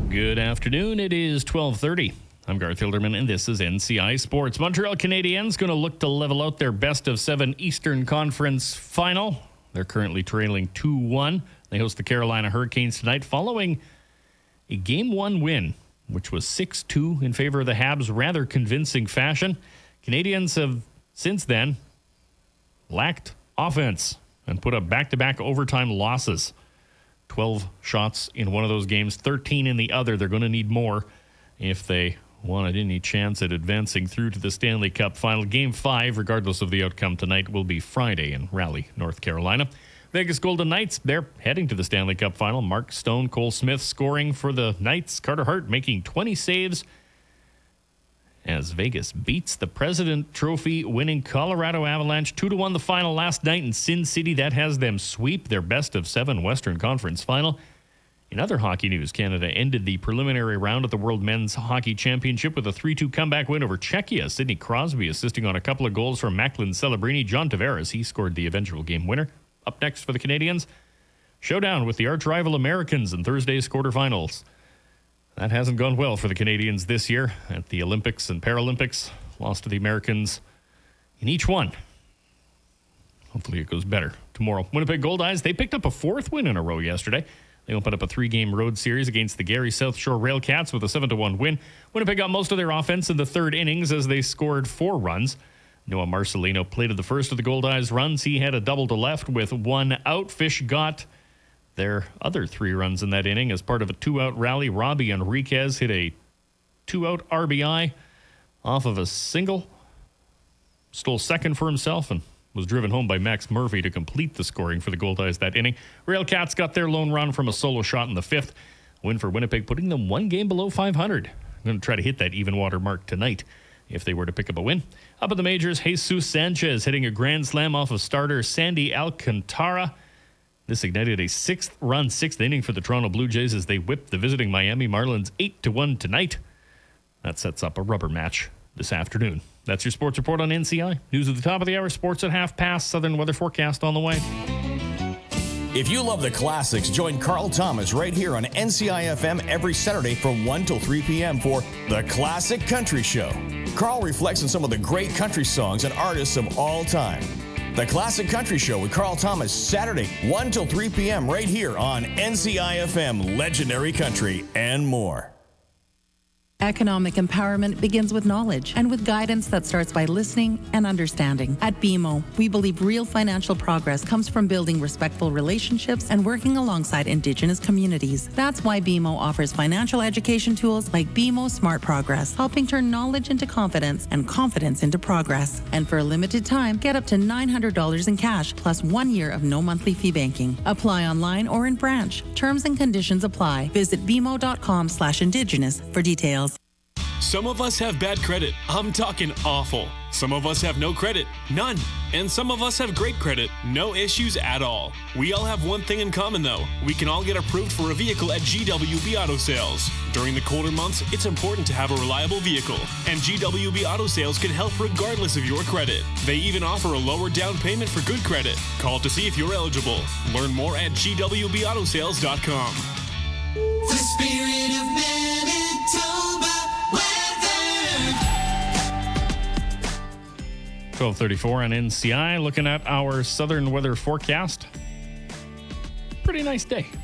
Good afternoon. It is 12:30. I'm Garth Hilderman, and this is NCI Sports. Montreal Canadiens going to look to level out their best-of-7 Eastern Conference final. They're currently trailing 2-1. They host the Carolina Hurricanes tonight following a Game 1 win, which was 6-2 in favor of the Habs, rather convincing fashion. Canadiens have, since then, lacked offense and put up back-to-back overtime losses. 12 shots in one of those games, 13 in the other. They're going to need more if they wanted any chance at advancing through to the Stanley Cup final. Game 5, regardless of the outcome tonight, will be Friday in Raleigh, North Carolina. Vegas Golden Knights, they're heading to the Stanley Cup final. Mark Stone, Cole Smith scoring for the Knights. Carter Hart making 20 saves as Vegas beats the President Trophy winning Colorado Avalanche 2-1 the final last night in Sin City. That has them sweep their best-of-7 Western Conference final. In other hockey news, Canada ended the preliminary round of the World Men's Hockey Championship with a 3-2 comeback win over Czechia. Sidney Crosby assisting on a couple of goals from Macklin Celebrini. John Tavares, he scored the eventual game winner. Up next for the Canadiens, showdown with the arch-rival Americans in Thursday's quarterfinals. That hasn't gone well for the Canadiens this year at the Olympics and Paralympics. Lost to the Americans in each one. Hopefully it goes better tomorrow. Winnipeg Goldeyes, they picked up a fourth win in a row yesterday. They opened up a 3-game road series against the Gary South Shore Railcats with a 7-1 win. Winnipeg got most of their offense in the third innings as they scored 4 runs. Noah Marcelino plated the first of the Goldeyes runs. He had a double to left with 1 out. Fish got their other 3 runs in that inning as part of a 2-out rally. Robbie Enriquez hit a 2-out RBI off of a single. Stole second for himself and was driven home by Max Murphy to complete the scoring for the Goldeyes that inning. Railcats got their lone run from a solo shot in the 5th. Win for Winnipeg, putting them 1 game below 500. I'm going to try to hit that even water mark tonight if they were to pick up a win. Up in the majors, Jesus Sanchez hitting a grand slam off of starter Sandy Alcantara. This ignited a 6th-run, 6th inning for the Toronto Blue Jays as they whipped the visiting Miami Marlins 8-1 tonight. That sets up a rubber match this afternoon. That's your sports report on NCI. News at the top of the hour, sports at half past, Southern weather forecast on the way. If you love the classics, join Carl Thomas right here on NCI FM every Saturday from 1 till 3 p.m. for The Classic Country Show. Carl reflects on some of the great country songs and artists of all time. The Classic Country Show with Carl Thomas, Saturday, 1 till 3 p.m. right here on NCI FM, Legendary Country, and more. Economic empowerment begins with knowledge and with guidance that starts by listening and understanding. At BMO, we believe real financial progress comes from building respectful relationships and working alongside Indigenous communities. That's why BMO offers financial education tools like BMO Smart Progress, helping turn knowledge into confidence and confidence into progress. And for a limited time, get up to $900 in cash plus 1 year of no monthly fee banking. Apply online or in branch. Terms and conditions apply. Visit bmo.com/indigenous for details. Some of us have bad credit. I'm talking awful. Some of us have no credit, none. And some of us have great credit, no issues at all. We all have one thing in common though. We can all get approved for a vehicle at GWB Auto Sales. During the colder months, it's important to have a reliable vehicle. And GWB Auto Sales can help regardless of your credit. They even offer a lower down payment for good credit. Call to see if you're eligible. Learn more at gwbautosales.com. The spirit of Manitoba. 12:34 on NCI. Looking at our southern weather forecast. Pretty nice day.